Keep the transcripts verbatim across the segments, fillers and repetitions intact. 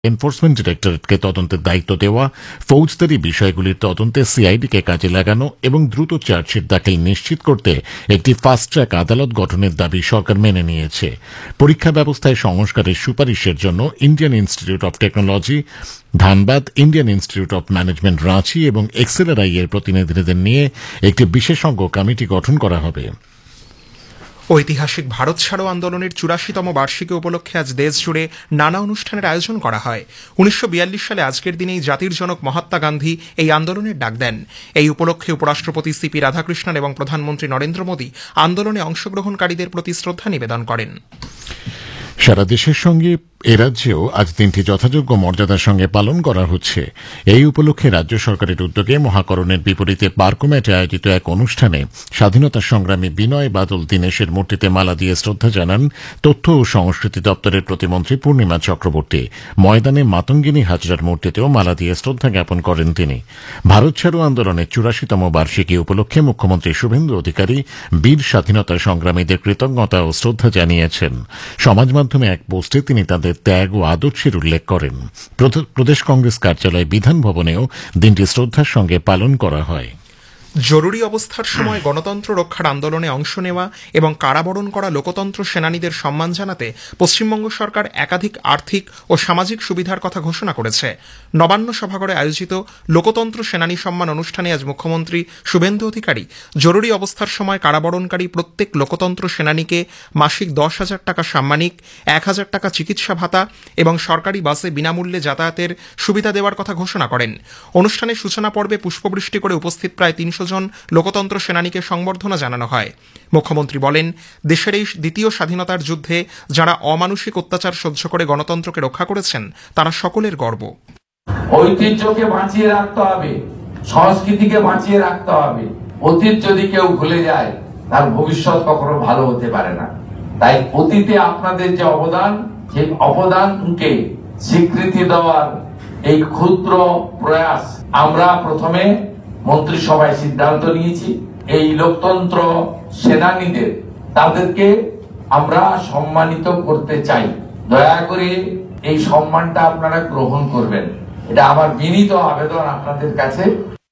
Enforcement ডিরেক্টরেটকে তদন্তের দায়িত্ব দেওয়া, ফৌজদারি বিষয়গুলির তদন্তে সিআইডিকে কাজে লাগানো এবং দ্রুত চার্জশিট দাখিল নিশ্চিত করতে একটি ফাস্ট ট্র্যাক আদালত গঠনের দাবি সরকার মেনে নিয়েছে। পরীক্ষা ব্যবস্থায় সংস্কারের সুপারিশের জন্য Indian institute of technology Dhanbad, Indian institute of management Ranchi এবং এক্সেলআরআই এর প্রতিনিধিদের নিয়ে একটি বিশেষজ্ঞ কমিটি গঠন করা হবে। ঐতিহাসিক ভারত ছাড়ো আন্দোলনের চুরাশিতম বার্ষিকী উপলক্ষে আজ দেশ জুড়ে নানা অনুষ্ঠানের আয়োজন করা হয়। উনিশশো বিয়াল্লিশ সালে আজকের দিনেই জাতির জনক মহাত্মা গান্ধী এই আন্দোলনের ডাক দেন। এই উপলক্ষে উপরাষ্ট্রপতি সিপি রাধাকৃষ্ণন এবং প্রধানমন্ত্রী নরেন্দ্র মোদী আন্দোলনে অংশগ্রহণকারীদের প্রতি শ্রদ্ধা নিবেদন করেন। সারা দেশের সঙ্গে এ রাজ্যেও আজ দিনটি যথাযোগ্য মর্যাদার সঙ্গে পালন করা হচ্ছে। এই উপলক্ষে রাজ্য সরকারের উদ্যোগে মহাকরণের বিপরীতে পার্কোম্যাটে আয়োজিত এক অনুষ্ঠানে স্বাধীনতা সংগ্রামী বিনয় বাদল দীনেশের মূর্তিতে মালা দিয়ে শ্রদ্ধা জানান তথ্য ও সংস্কৃতি দপ্তরের প্রতিমন্ত্রী পূর্ণিমা চক্রবর্তী। ময়দানে মাতঙ্গিনী হাজরার মূর্তিতেও মালা দিয়ে শ্রদ্ধা জ্ঞাপন করেন তিনি। ভারত ছাড়ো আন্দোলনের চুরাশিতম বার্ষিকী উপলক্ষে মুখ্যমন্ত্রী শুভেন্দু অধিকারী বীর স্বাধীনতা সংগ্রামীদের কৃতজ্ঞতা ও শ্রদ্ধা জানিয়েছেন। সমাজ মাধ্যমে এক পোস্টে তিনি তাদের ত্যাগ ও আদর্শের উল্লেখ করেন। প্রদেশ কংগ্রেস কার্যালয় বিধান ভবনেও দিনটি শ্রদ্ধার সঙ্গে পালন করা হয়। জরুরি অবস্থার সময় গণতন্ত্র রক্ষার আন্দোলনে অংশ নেওয়া এবং কারাবরণ করা লোকতন্ত্র সেনানীদের সম্মান জানাতে পশ্চিমবঙ্গ সরকার একাধিক আর্থিক ও সামাজিক সুবিধার কথা ঘোষণা করেছে। নবান্ন সভাঘরে আয়োজিত লোকতন্ত্র সেনানী সম্মান অনুষ্ঠানে আজ মুখ্যমন্ত্রী শুভেন্দু অধিকারী জরুরি অবস্থার সময় কারাবরণকারী প্রত্যেক লোকতন্ত্র সেনানীকে মাসিক দশ হাজার টাকা সাম্মানিক, এক হাজার টাকা চিকিৎসা ভাতা এবং সরকারি বাসে বিনামূল্যে যাতায়াতের সুবিধা দেওয়ার কথা ঘোষণা করেন। অনুষ্ঠানের সূচনা পর্বে পুষ্পবৃষ্টি করে উপস্থিত প্রায় তিনশো জন লোকতন্ত্র সেনানীকে সংবর্ধনা জানানো হয়। মুখ্যমন্ত্রী বলেন, দেশের এই দ্বিতীয় স্বাধীনতার যুদ্ধে যারা অমানুষিক অত্যাচার সহ্য করে গণতন্ত্রকে রক্ষা করেছেন তারা সকলের গর্ব। ঐতিহ্যকে বাঁচিয়ে রাখতে হবে, সংস্কৃতিকে বাঁচিয়ে রাখতে হবে। অতীত যদি কেউ ভুলে যায় তার ভবিষ্যৎ কখনো ভালো হতে পারে না। তাই অতীতে আপনাদের যে অবদান, সেই অবদানকে স্বীকৃতি দেওয়ার এই ক্ষুদ্র প্রয়াস আমরা প্রথমে মন্ত্রিসভায় সিদ্ধান্ত নিয়েছি। এই লোকতন্ত্র সেনানীদের তাদেরকে আমরা সম্মানিত করতে চাই। দয়া করে এই সম্মানটা আপনারা গ্রহণ করবেন, এটা আমার বিনীত আবেদন আপনাদের কাছে।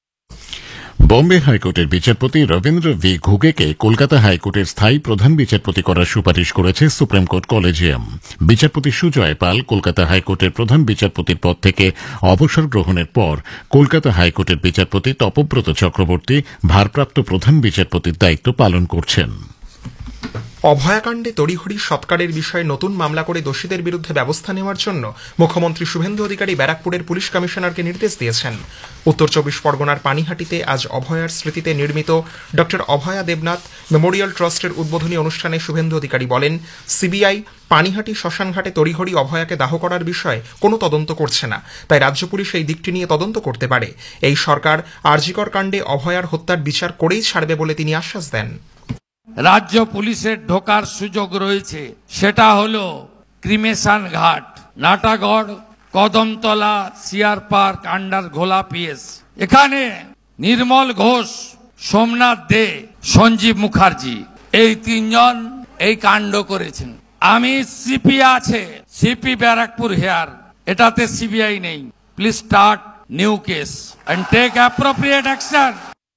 বম্বে হাইকোর্টের বিচারপতি রবীন্দ্র ভি ঘুগেকে কলকাতা হাইকোর্টের স্থায়ী প্রধান বিচারপতি করার সুপারিশ করেছে সুপ্রিম কোর্ট কলেজিয়াম। বিচারপতি সুজয় পাল কলকাতা হাইকোর্টের প্রধান বিচারপতির পদ থেকে অবসর গ্রহণের পর কলকাতা হাইকোর্টের বিচারপতি তপব্রত চক্রবর্তী ভারপ্রাপ্ত প্রধান বিচারপতির দায়িত্ব পালন করছেন। অভয়াকাণ্ডে তড়িঘড়ি সৎকারের বিষয়ে নতুন মামলা করে দোষীদের বিরুদ্ধে ব্যবস্থা নেওয়ার জন্য মুখ্যমন্ত্রী শুভেন্দু অধিকারী ব্যারাকপুরের পুলিশ কমিশনারকে নির্দেশ দিয়েছেন। উত্তর চব্বিশ পরগনার পানিহাটিতে আজ অভয়ার স্মৃতিতে নির্মিত ড অভয়া দেবনাথ মেমোরিয়াল ট্রাস্টের উদ্বোধনী অনুষ্ঠানে শুভেন্দু অধিকারী বলেন, সিবিআই পানিহাটি শ্মশানঘাটে তড়িঘড়ি অভয়াকে দাহ করার বিষয়ে কোনো তদন্ত করছে না, তাই রাজ্য পুলিশ এই দিকটি নিয়ে তদন্ত করতে পারে। এই সরকার আরজিকর কাণ্ডে অভয়ার হত্যার বিচার করেই ছাড়বে বলে তিনি আশ্বাস দেন। রাজ্য পুলিশের ঢোকার সুযোগ রয়েছে, সেটা হলো ক্রিমেশন ঘাট, Natagarh, Kadamtala, CR park, under ঘোলা পিএস। এখানে নির্মল ঘোষ, সোমনাথ দে, সঞ্জীব মুখার্জি এই তিনজন এই কাণ্ড করেছেন। আমি সিপি আছে, সিপি ব্যারাকপুর হেয়ার, এটাতে সিবিআই নেই। Please start new case and take appropriate action.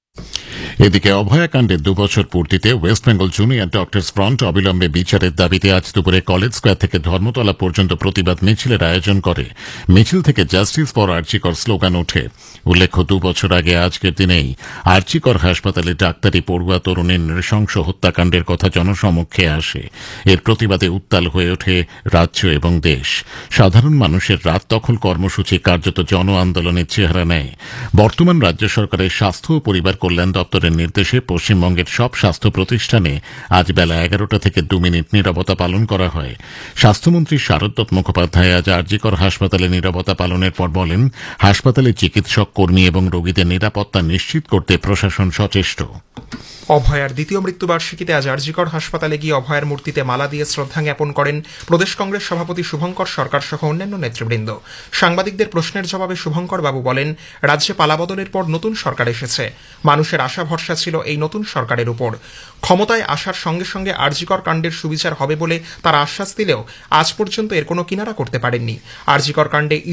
এদিকে অভয়াকাণ্ডের দুবছর পূর্তিতে West Bengal junior doctors front অবিলম্বে বিচারের দাবিতে আজ দুপুরে কলেজ স্কোয়ার থেকে ধর্মতলা পর্যন্ত প্রতিবাদ মিছিলের আয়োজন করে। মিছিল থেকে জাস্টিস ফর আরজিকর স্লোগান ওঠে। উল্লেখ্য, দুবছর আগে আজকের দিনেই আরজিকর হাসপাতালে ডাক্তারি পড়ুয়া তরুণীর নৃশংস হত্যাকাণ্ডের কথা জনসমক্ষে আসে। এর প্রতিবাদে উত্তাল হয়ে ওঠে রাজ্য এবং দেশ। সাধারণ মানুষের রাত দখল কর্মসূচি কার্যত জন আন্দোলনের চেহারা নেয়। বর্তমান রাজ্য সরকারের স্বাস্থ্য ও পরিবার কল্যাণ দপ্তরের নির্দেশে পশ্চিমবঙ্গের সব স্বাস্থ্য প্রতিষ্ঠানে আজ বেলা এগারোটা থেকে দু মিনিট নীরবতা পালন করা হয়। স্বাস্থ্যমন্ত্রী শারদ মুখোপাধ্যায় আজ আরজিকর হাসপাতালে নীরবতা পালনের পর বলেন, হাসপাতালে চিকিৎসক, কর্মী এবং রোগীদের নিরাপত্তা নিশ্চিত করতে প্রশাসন সচেষ্ট। অভয়ার দ্বিতীয় মৃত্যুবার্ষিকীতে আজ আরজিকর হাসপাতালে গিয়ে অভয়ার মূর্তিতে মালা দিয়ে শ্রদ্ধা জ্ঞাপন করেন প্রদেশ কংগ্রেস সভাপতি শুভঙ্কর সরকার সহ অন্যান্য নেতৃবৃন্দ। সাংবাদিকদের প্রশ্নের জবাবে শুভঙ্কর বাবু বলেন, রাজ্যে পালাবদলের পর নতুন সরকার এসেছে, মানুষের আশা ভরসা ছিল এই নতুন সরকারের উপর। ক্ষমতায় আসার সঙ্গে সঙ্গে আরজিকর কাণ্ডের সুবিচার হবে বলে তারা আশ্বাস দিলেও আজ পর্যন্ত এর কোনো কিনারা করতে পারেননি। আরজিকর কাণ্ডে